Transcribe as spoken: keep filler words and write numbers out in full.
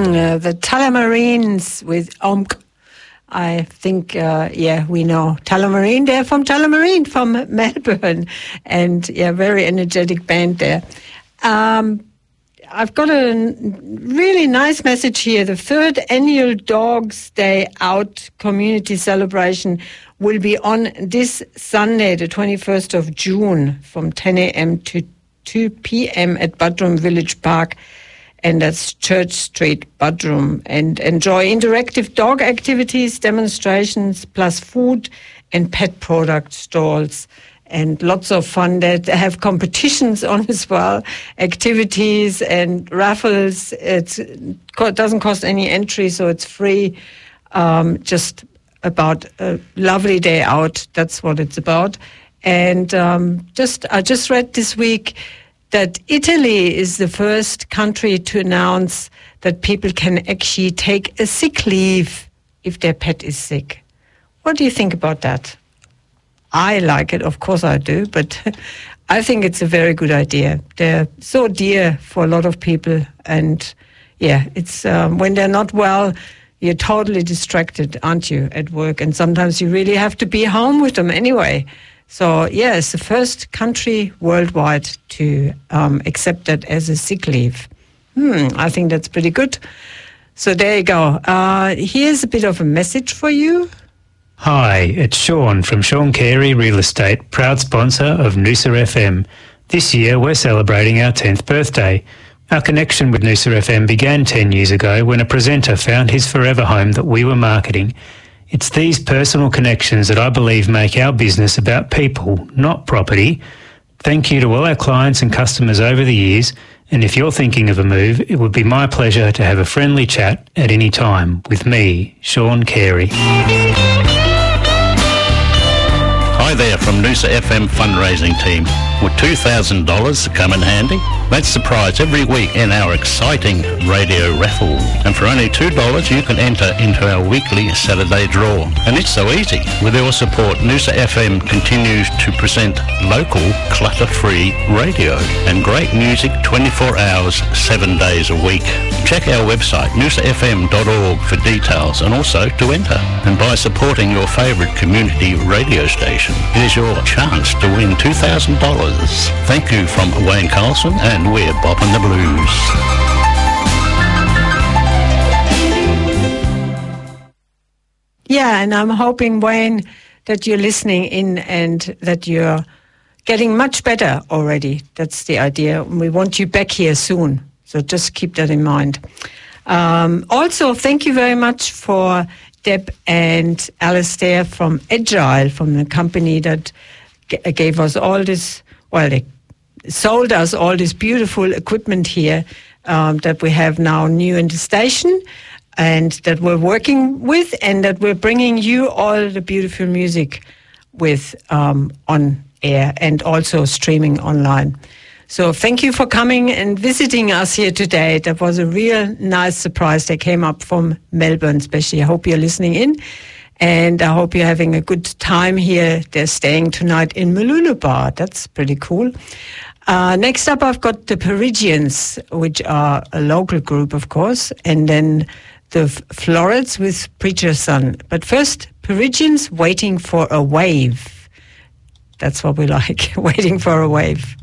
Mm, uh, the Tullamarines with Omk. I think, uh, yeah, we know Tullamarine. They're from Tullamarine, from Melbourne. And, yeah, very energetic band there. Um, I've got a really nice message here. The third annual Dogs Day Out community celebration will be on this Sunday, the twenty-first of June, from ten a.m. to two p.m. at Buderim Village Park. And that's Church Street, Buderim. And enjoy interactive dog activities, demonstrations, plus food and pet product stalls. And lots of fun. They have competitions on as well, activities and raffles. It's, it doesn't cost any entry, so it's free. Um, just about a lovely day out. That's what it's about. And um, just I just read this week that Italy is the first country to announce that people can actually take a sick leave if their pet is sick. What do you think about that? I like it, of course I do, but I think it's a very good idea. They're so dear for a lot of people, and yeah, it's um, when they're not well, you're totally distracted, aren't you, at work? And sometimes you really have to be home with them anyway. So, yeah, it's the first country worldwide to um, accept that as a sick leave. Hmm, I think that's pretty good. So there you go. Uh, here's a bit of a message for you. Hi, it's Sean from Sean Carey Real Estate, proud sponsor of Noosa F M. This year we're celebrating our tenth birthday. Our connection with Noosa F M began ten years ago when a presenter found his forever home that we were marketing. It's these personal connections that I believe make our business about people, not property. Thank you to all our clients and customers over the years, and if you're thinking of a move, it would be my pleasure to have a friendly chat at any time with me, Sean Carey. Hi there from Noosa F M fundraising team. Would two thousand dollars come in handy? That's the prize every week in our exciting radio raffle. And for only two dollars you can enter into our weekly Saturday draw. And it's so easy. With your support, Noosa F M continues to present local, clutter-free radio and great music twenty-four hours, seven days a week. Check our website, noosa f m dot org, for details and also to enter. And by supporting your favourite community radio station, here's your chance to win two thousand dollars. Thank you from Wayne Carlson, and we're bopping the blues. Yeah, and I'm hoping, Wayne, that you're listening in and that you're getting much better already. That's the idea. We want you back here soon, so just keep that in mind. Um, also, thank you very much for Deb and Alistair from Agile, from the company that g- gave us all this, well, they sold us all this beautiful equipment here um, that we have now new in the station and that we're working with, and that we're bringing you all the beautiful music with um, on air and also streaming online. So thank you for coming and visiting us here today. That was a real nice surprise. They came up from Melbourne especially. I hope you're listening in, and I hope you're having a good time here. They're staying tonight in Mooloolaba. That's pretty cool. Uh, next up, I've got the Perigians, which are a local group, of course, and then the Florets with Preacher's Son. But first, Perigians, Waiting for a Wave. That's what we like, waiting for a wave.